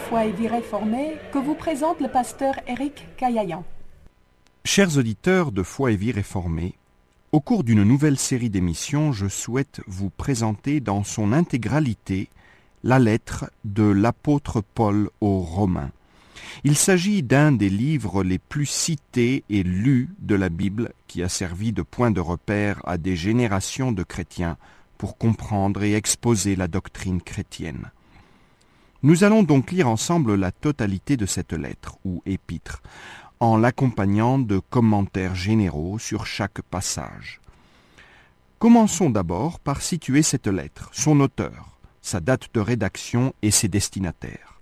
Foi et Vie réformée que vous présente le pasteur Éric Caillayan. Chers auditeurs de Foi et Vie réformée, au cours d'une nouvelle série d'émissions, je souhaite vous présenter dans son intégralité la lettre de l'apôtre Paul aux Romains. Il s'agit d'un des livres les plus cités et lus de la Bible qui a servi de point de repère à des générations de chrétiens pour comprendre et exposer la doctrine chrétienne. Nous allons donc lire ensemble la totalité de cette lettre ou épître, en l'accompagnant de commentaires généraux sur chaque passage. Commençons d'abord par situer cette lettre, son auteur, sa date de rédaction et ses destinataires.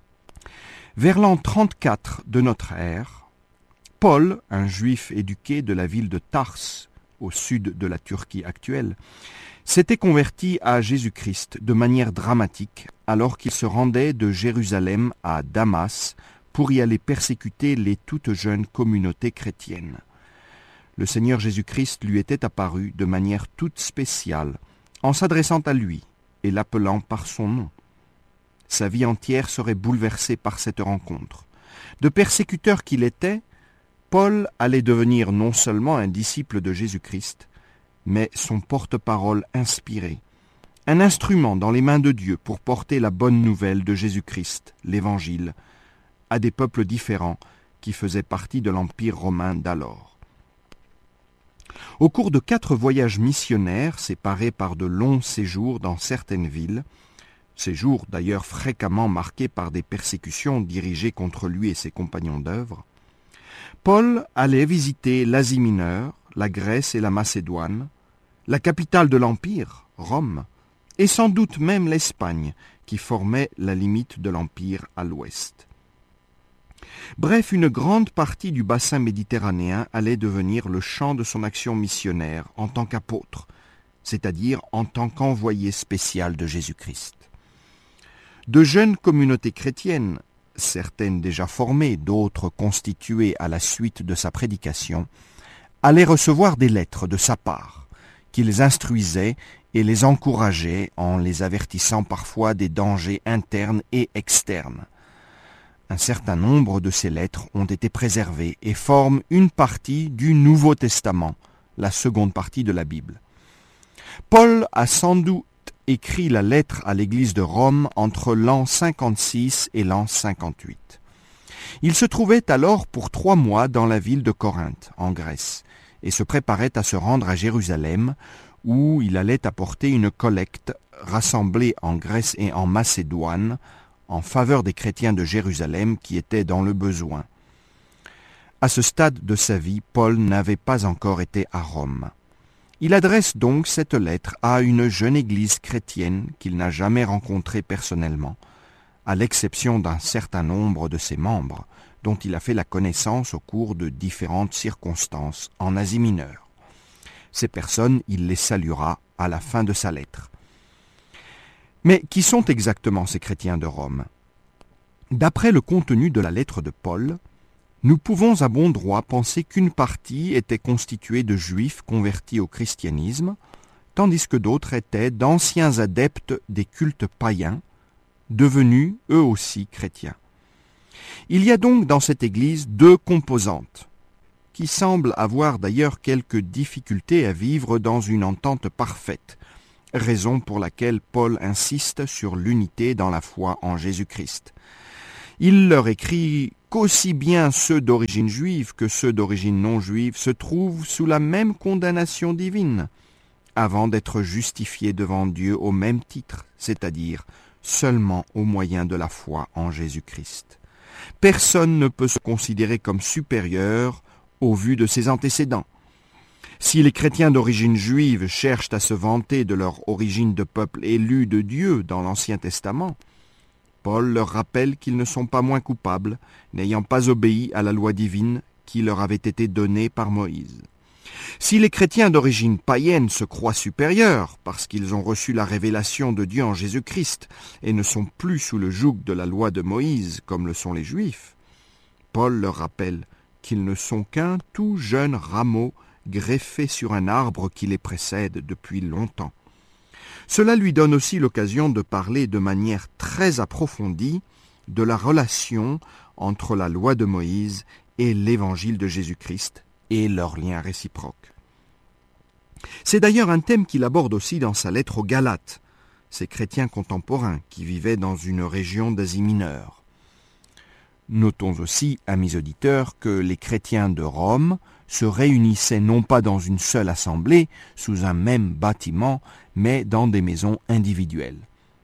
Vers l'an 34 de notre ère, Paul, un juif éduqué de la ville de Tars, au sud de la Turquie actuelle, s'était converti à Jésus-Christ de manière dramatique alors qu'il se rendait de Jérusalem à Damas pour y aller persécuter les toutes jeunes communautés chrétiennes. Le Seigneur Jésus-Christ lui était apparu de manière toute spéciale en s'adressant à lui et l'appelant par son nom. Sa vie entière serait bouleversée par cette rencontre. De persécuteur qu'il était, Paul allait devenir non seulement un disciple de Jésus-Christ, mais son porte-parole inspiré, un instrument dans les mains de Dieu pour porter la bonne nouvelle de Jésus-Christ, l'Évangile, à des peuples différents qui faisaient partie de l'Empire romain d'alors. Au cours de 4 voyages missionnaires séparés par de longs séjours dans certaines villes, séjours d'ailleurs fréquemment marqués par des persécutions dirigées contre lui et ses compagnons d'œuvre, Paul allait visiter l'Asie mineure, la Grèce et la Macédoine, la capitale de l'Empire, Rome, et sans doute même l'Espagne, qui formait la limite de l'Empire à l'ouest. Bref, une grande partie du bassin méditerranéen allait devenir le champ de son action missionnaire en tant qu'apôtre, c'est-à-dire en tant qu'envoyé spécial de Jésus-Christ. De jeunes communautés chrétiennes, certaines déjà formées, d'autres constituées à la suite de sa prédication, allaient recevoir des lettres de sa part, qui les instruisait et les encourageait en les avertissant parfois des dangers internes et externes. Un certain nombre de ces lettres ont été préservées et forment une partie du Nouveau Testament, la seconde partie de la Bible. Paul a sans doute écrit la lettre à l'église de Rome entre l'an 56 et l'an 58. Il se trouvait alors pour 3 mois dans la ville de Corinthe, en Grèce, et se préparait à se rendre à Jérusalem, où il allait apporter une collecte rassemblée en Grèce et en Macédoine en faveur des chrétiens de Jérusalem qui étaient dans le besoin. À ce stade de sa vie, Paul n'avait pas encore été à Rome. Il adresse donc cette lettre à une jeune église chrétienne qu'il n'a jamais rencontrée personnellement, à l'exception d'un certain nombre de ses membres, dont il a fait la connaissance au cours de différentes circonstances en Asie mineure. Ces personnes, il les saluera à la fin de sa lettre. Mais qui sont exactement ces chrétiens de Rome ? D'après le contenu de la lettre de Paul, nous pouvons à bon droit penser qu'une partie était constituée de juifs convertis au christianisme, tandis que d'autres étaient d'anciens adeptes des cultes païens, devenus eux aussi chrétiens. Il y a donc dans cette Église 2 composantes, qui semblent avoir d'ailleurs quelques difficultés à vivre dans une entente parfaite, raison pour laquelle Paul insiste sur l'unité dans la foi en Jésus-Christ. Il leur écrit qu'aussi bien ceux d'origine juive que ceux d'origine non juive se trouvent sous la même condamnation divine, avant d'être justifiés devant Dieu au même titre, c'est-à-dire seulement au moyen de la foi en Jésus-Christ. Personne ne peut se considérer comme supérieur au vu de ses antécédents. Si les chrétiens d'origine juive cherchent à se vanter de leur origine de peuple élu de Dieu dans l'Ancien Testament, Paul leur rappelle qu'ils ne sont pas moins coupables, n'ayant pas obéi à la loi divine qui leur avait été donnée par Moïse. Si les chrétiens d'origine païenne se croient supérieurs parce qu'ils ont reçu la révélation de Dieu en Jésus-Christ et ne sont plus sous le joug de la loi de Moïse comme le sont les Juifs, Paul leur rappelle qu'ils ne sont qu'un tout jeune rameau greffé sur un arbre qui les précède depuis longtemps. Cela lui donne aussi l'occasion de parler de manière très approfondie de la relation entre la loi de Moïse et l'évangile de Jésus-Christ et leur lien réciproque. C'est d'ailleurs un thème qu'il aborde aussi dans sa lettre aux Galates, ces chrétiens contemporains qui vivaient dans une région d'Asie mineure. Notons aussi, amis auditeurs, que les chrétiens de Rome se réunissaient non pas dans une seule assemblée, sous un même bâtiment, mais dans des maisons individuelles.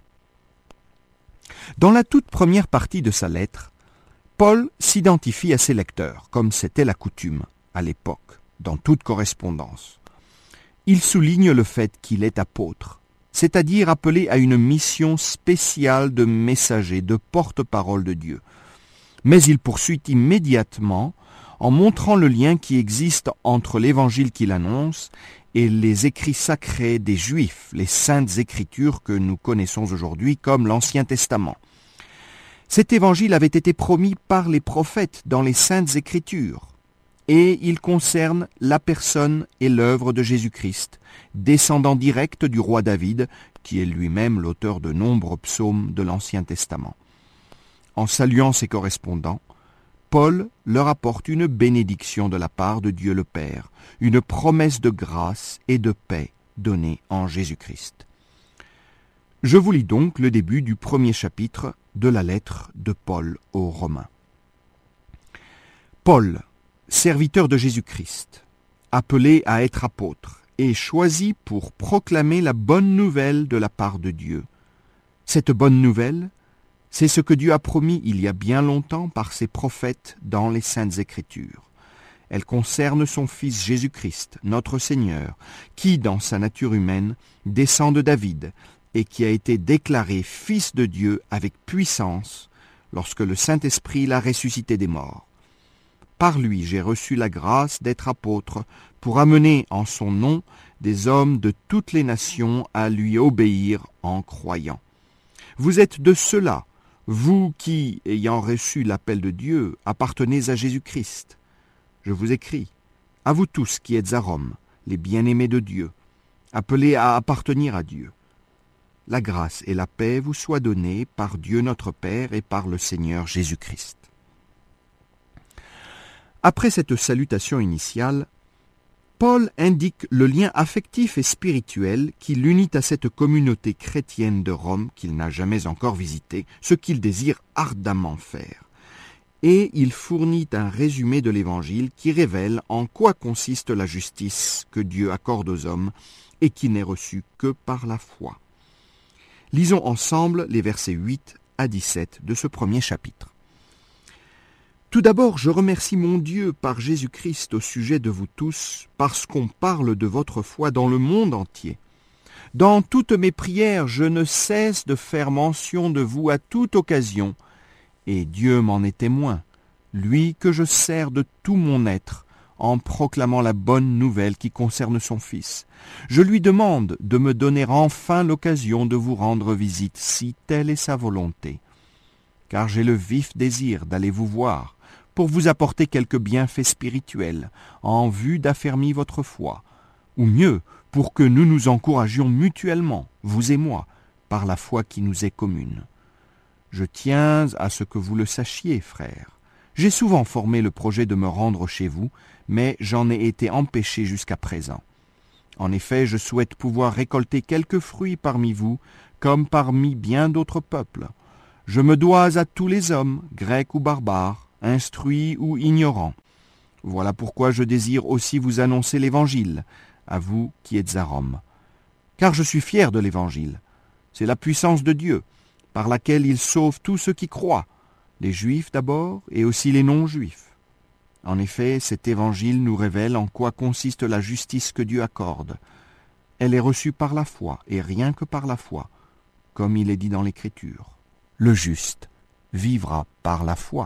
Dans la toute première partie de sa lettre, Paul s'identifie à ses lecteurs, comme c'était la coutume à l'époque, dans toute correspondance. Il souligne le fait qu'il est apôtre, c'est-à-dire appelé à une mission spéciale de messager, de porte-parole de Dieu. Mais il poursuit immédiatement en montrant le lien qui existe entre l'évangile qu'il annonce et les écrits sacrés des Juifs, les saintes écritures que nous connaissons aujourd'hui comme l'Ancien Testament. Cet évangile avait été promis par les prophètes dans les saintes écritures, et il concerne la personne et l'œuvre de Jésus-Christ, descendant direct du roi David, qui est lui-même l'auteur de nombreux psaumes de l'Ancien Testament. En saluant ses correspondants, Paul leur apporte une bénédiction de la part de Dieu le Père, une promesse de grâce et de paix donnée en Jésus-Christ. Je vous lis donc le début du premier chapitre de la lettre de Paul aux Romains. Paul, serviteur de Jésus-Christ, appelé à être apôtre et choisi pour proclamer la bonne nouvelle de la part de Dieu. Cette bonne nouvelle, c'est ce que Dieu a promis il y a bien longtemps par ses prophètes dans les Saintes Écritures. Elle concerne son Fils Jésus-Christ, notre Seigneur, qui, dans sa nature humaine, descend de David et qui a été déclaré Fils de Dieu avec puissance lorsque le Saint-Esprit l'a ressuscité des morts. Par lui, j'ai reçu la grâce d'être apôtre pour amener en son nom des hommes de toutes les nations à lui obéir en croyant. Vous êtes de ceux-là, vous qui, ayant reçu l'appel de Dieu, appartenez à Jésus-Christ. Je vous écris, à vous tous qui êtes à Rome, les bien-aimés de Dieu, appelés à appartenir à Dieu. La grâce et la paix vous soient données par Dieu notre Père et par le Seigneur Jésus-Christ. Après cette salutation initiale, Paul indique le lien affectif et spirituel qui l'unit à cette communauté chrétienne de Rome qu'il n'a jamais encore visitée, ce qu'il désire ardemment faire. Et il fournit un résumé de l'Évangile qui révèle en quoi consiste la justice que Dieu accorde aux hommes et qui n'est reçue que par la foi. Lisons ensemble les versets 8 à 17 de ce premier chapitre. Tout d'abord, je remercie mon Dieu par Jésus-Christ au sujet de vous tous, parce qu'on parle de votre foi dans le monde entier. Dans toutes mes prières, je ne cesse de faire mention de vous à toute occasion, et Dieu m'en est témoin, lui que je sers de tout mon être, en proclamant la bonne nouvelle qui concerne son Fils. Je lui demande de me donner enfin l'occasion de vous rendre visite, si telle est sa volonté. Car j'ai le vif désir d'aller vous voir, pour vous apporter quelques bienfaits spirituels, en vue d'affermir votre foi, ou mieux, pour que nous nous encouragions mutuellement, vous et moi, par la foi qui nous est commune. Je tiens à ce que vous le sachiez, frères. J'ai souvent formé le projet de me rendre chez vous, mais j'en ai été empêché jusqu'à présent. En effet, je souhaite pouvoir récolter quelques fruits parmi vous, comme parmi bien d'autres peuples. Je me dois à tous les hommes, grecs ou barbares, instruits ou ignorants. Voilà pourquoi je désire aussi vous annoncer l'Évangile, à vous qui êtes à Rome. Car je suis fier de l'Évangile. C'est la puissance de Dieu, par laquelle il sauve tous ceux qui croient, les Juifs d'abord et aussi les non-Juifs. En effet, cet Évangile nous révèle en quoi consiste la justice que Dieu accorde. Elle est reçue par la foi, et rien que par la foi, comme il est dit dans l'Écriture. Le juste vivra par la foi.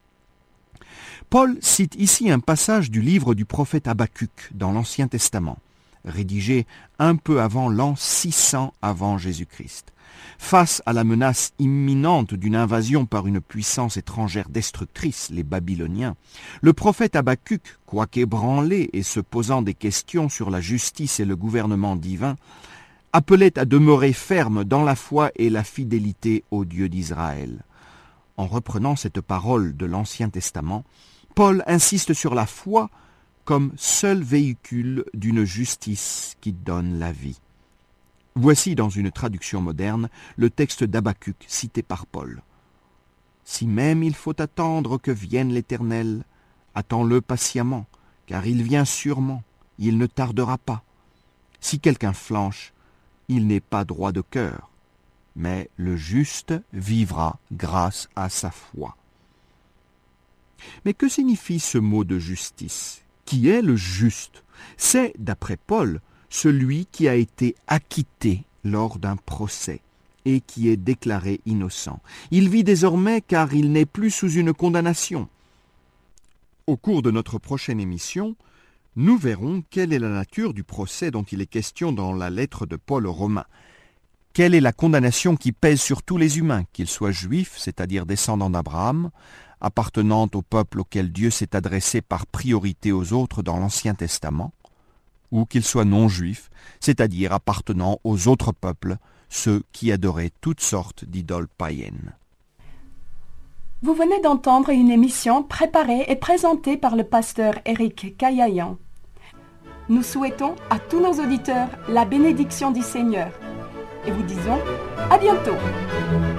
Paul cite ici un passage du livre du prophète Habacuc dans l'Ancien Testament, rédigé un peu avant l'an 600 avant Jésus-Christ. Face à la menace imminente d'une invasion par une puissance étrangère destructrice, les Babyloniens, le prophète Habacuc, quoiqu'ébranlé et se posant des questions sur la justice et le gouvernement divin, appelait à demeurer ferme dans la foi et la fidélité au Dieu d'Israël. en reprenant cette parole de l'Ancien Testament, Paul insiste sur la foi comme seul véhicule d'une justice qui donne la vie. Voici dans une traduction moderne le texte d'Habacuc cité par Paul. « Si même il faut attendre que vienne l'Éternel, attends-le patiemment, car il vient sûrement, il ne tardera pas. Si quelqu'un flanche, il n'est pas droit de cœur, mais le juste vivra grâce à sa foi. » Mais que signifie ce mot de justice ? Qui est le juste ? C'est, d'après Paul, celui qui a été acquitté lors d'un procès et qui est déclaré innocent. Il vit désormais car il n'est plus sous une condamnation. Au cours de notre prochaine émission, nous verrons quelle est la nature du procès dont il est question dans la lettre de Paul aux Romains. Quelle est la condamnation qui pèse sur tous les humains, qu'ils soient juifs, c'est-à-dire descendants d'Abraham, appartenant au peuple auquel Dieu s'est adressé par priorité aux autres dans l'Ancien Testament, ou qu'ils soient non-juifs, c'est-à-dire appartenant aux autres peuples, ceux qui adoraient toutes sortes d'idoles païennes. Vous venez d'entendre une émission préparée et présentée par le pasteur Éric Caillayan. Nous souhaitons à tous nos auditeurs la bénédiction du Seigneur et vous disons à bientôt.